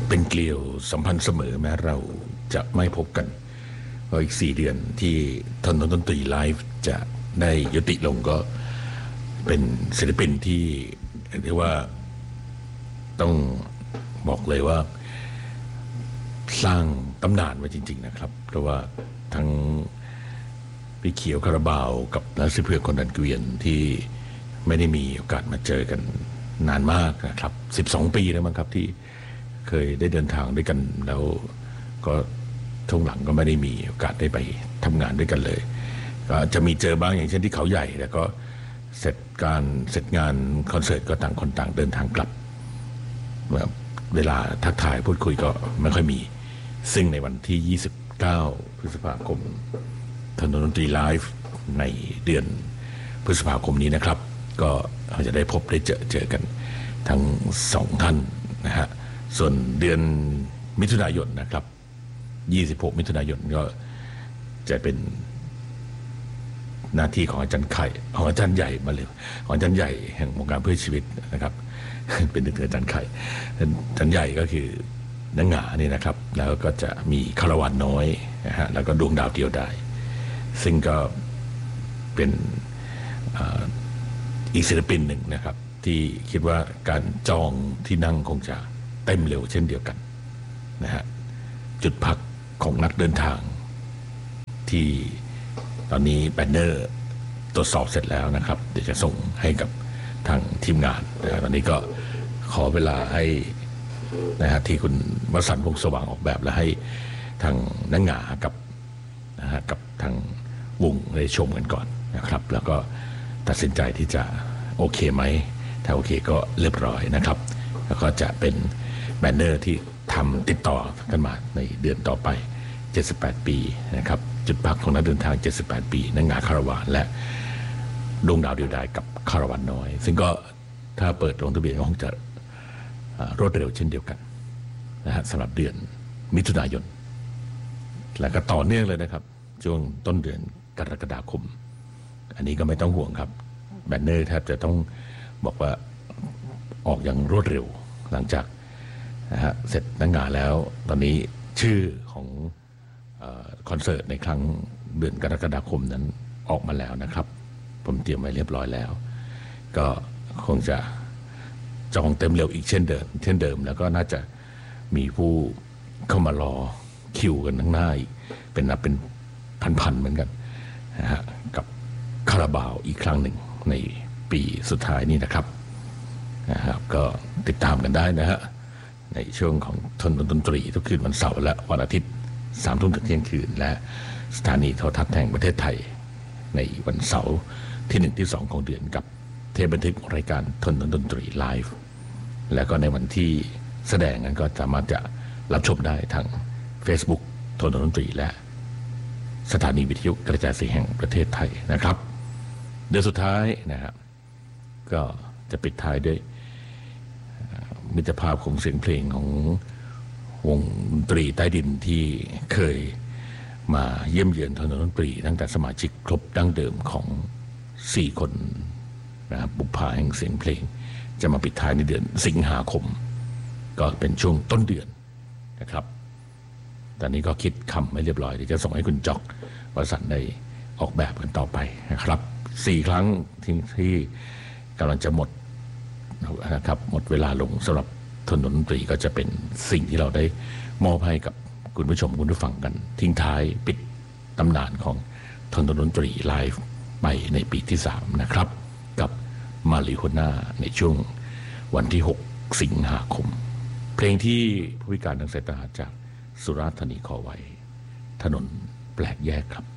เป็นเกลียวสัมพันธ์เสมอแม้เราจะไม่พบกันเพราะอีก4 เดือนที่ถนนดนตรีไลฟ์จะได้ยุติลงก็เป็นศิลปินที่เรียกว่าต้องบอกเลยว่าสร้างตำนานไว้จริงๆนะครับเพราะว่าทั้งพี่เขียวคาราบาวกับนักสิเพื่อคนดันเกวียนที่ไม่ได้มีโอกาสมาเจอกันนานมากนะครับ12 ปีแล้วมั้งครับที่เคยได้เดินทางด้วยกันแล้วก็ช่วงหลังก็ไม่ได้มีโอกาสได้ไปทำงานด้วยกันเลยก็จะมีเจอบ้างอย่างเช่นที่เขาใหญ่แล้วก็เสร็จงานคอนเสิร์ตก็ต่างคนต่างเดินทางกลับเวลาทักทายพูดคุยก็ไม่ค่อยมีซึ่งในวันที่29 พฤษภาคมถนนดนตรีไลฟ์ในเดือนพฤษภาคมนี้นะครับก็เราจะได้พบได้เจอกันทั้ง2 ท่านนะฮะส่วนเดือนมิถุนายนนะครับ26 มิถุนายนก็จะเป็นหน้าที่ของอาจารย์ไข่ของอาจารย์ใหญ่มาเลยของอาจารย์ใหญ่แห่งวงการเพื่อชีวิตนะครับเป็นหนึ่งอาจารย์ไข่อาจารย์ใหญ่ก็คือนังหงานี่นะครับแล้วก็จะมีคาราวานน้อยนะฮะแล้วก็ดวงดาวเดียวดายซึ่งก็เป็นอีกศิลปินหนึ่งนะครับที่คิดว่าการจองที่นั่งคงจะเต็มเร็วเช่นเดียวกันนะฮะจุดพักของนักเดินทางที่ตอนนี้แบนเนอร์ตรวจสอบเสร็จแล้วนะครับเดี๋ยวจะส่งให้กับทางทีมงานนะตอนนี้ก็ขอเวลาให้นะฮะที่คุณวสันต์วงศ์สว่างออกแบบและให้ทางนังหงากับทางวงได้ชมกันก่อนนะครับแล้วก็ตัดสินใจที่จะโอเคไหมถ้าโอเคก็เรียบร้อยนะครับแล้วก็จะเป็นแบนเนอร์ที่ทำติดต่อกันมาในเดือนต่อไป78 ปีนะครับจุดพักของนักเดินทาง78 ปีนังหงาคาราวานและดวงดาวเดียวดายกับคาราวานน้อยซึ่งก็ถ้าเปิดลงทะเบียนก็คงจะรวดเร็วเช่นเดียวกันนะฮะสำหรับเดือนมิถุนายนและก็ต่อเนื่องเลยนะครับช่วงต้นเดือนกรกฎาคมอันนี้ก็ไม่ต้องห่วงครับแบนเนอร์แทบจะต้องบอกว่าออกอย่างรวดเร็วหลังจากนะฮะเสร็จนังหงาแล้วตอนนี้ชื่อของคอนเสิร์ตในครั้งเดือนกรกฎาคมนั้นออกมาแล้วนะครับผมเตรียมไว้เรียบร้อยแล้วก็คงจะจองเต็มเร็วอีกเช่นเดิมแล้วก็น่าจะมีผู้เข้ามารอคิวกันข้างหน้าอีกเป็นนับเป็นพันเหมือนกันนะฮะกับคาราบาวอีกครั้งหนึ่งในปีสุดท้ายนี้นะครับก็ติดตามกันได้นะฮะในช่วงของถนนดนตรีทุกคืนวันเสาร์และวันอาทิตย์3 ทุ่มถึงเที่ยงคืนและสถานีโทรทัศน์แห่งประเทศไทยในวันเสาร์ที่1ที่2ของเดือนกับเทปบันทึกรายการถนนดนตรีไลฟ์แล้วก็ในวันที่แสดงนั้นก็สามารถจะรับชมได้ทาง Facebook ถนนดนตรีและสถานีวิทยุกระจายเสียงแห่งประเทศไทยนะครับเดือนสุดท้ายนะครับก็จะปิดท้ายด้วยมิตรภาพของเสียงเพลงของวงดนตรีใต้ดินที่เคยมาเยี่ยมเยือนถนนดนตรีตั้งแต่สมาชิกครบดั้งเดิมของ4 คนนะครับบุพภาแห่งเสียงเพลงจะมาปิดท้ายในเดือนสิงหาคมก็เป็นช่วงต้นเดือนนะครับตอนนี้ก็คิดคำไม่เรียบร้อยเดี๋ยวจะส่งให้คุณจ๊อกวสันต์ได้ออกแบบกันต่อไปนะครับ4 ครั้งที่กำลังจะหมดนะครับหมดเวลาลงสำหรับถนนดนตรีก็จะเป็นสิ่งที่เราได้มอบให้กับคุณผู้ชมคุณผู้ฟังกันทิ้งท้ายปิดตำนานของถนนดนตรีไลฟ์ไปในปีที่3นะครับกับมาริโฮน่าในช่วงวันที่6 สิงหาคมเพลงที่ผู้พิการทางสายตาจากสุราษฎร์ธานีขอไว้ถนนแปลกแยกครับ